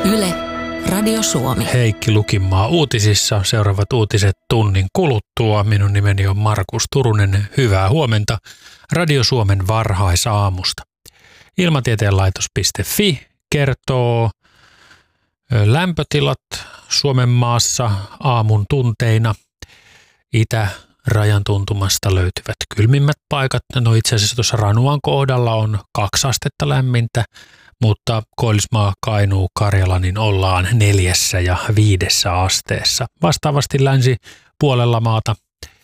Yle, Radio Suomi. Heikki Lukinmaa uutisissa. Seuraavat uutiset tunnin kuluttua. Minun nimeni on Markus Turunen. Hyvää huomenta Radio Suomen varhaisaamusta. Ilmatieteenlaitos.fi kertoo lämpötilat Suomen maassa aamun tunteina. Itärajan tuntumasta löytyvät kylmimmät paikat. No itse asiassa tuossa Ranuan kohdalla on 2 astetta lämmintä, mutta Koillismaa, Kainuu, Karjala niin ollaan 4 ja 5 asteessa. Vastaavasti länsipuolella maata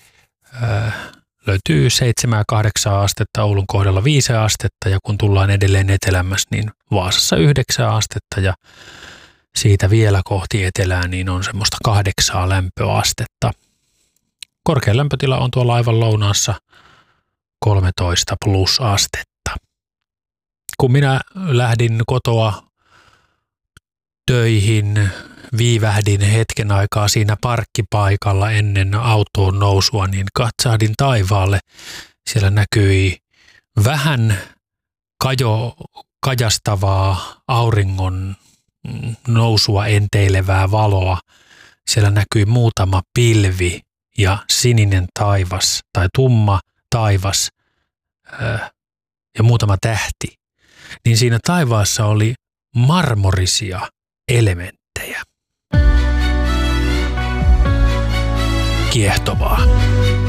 löytyy 7 ja 8 astetta, Oulun kohdalla 5 astetta ja kun tullaan edelleen etelämässä, niin Vaasassa 9 astetta ja siitä vielä kohti etelää niin on semmoista 8 lämpöastetta. Korkein lämpötila on tuolla aivan lounaassa 13 plus astetta. Kun minä lähdin kotoa töihin, viivähdin hetken aikaa siinä parkkipaikalla ennen autoon nousua, niin katsahdin taivaalle. Siellä näkyi vähän kajastavaa auringon nousua enteilevää valoa. Siellä näkyi muutama pilvi ja sininen taivas tai tumma taivas ja muutama tähti. Niin siinä taivaassa oli marmorisia elementtejä. Kiehtovaa.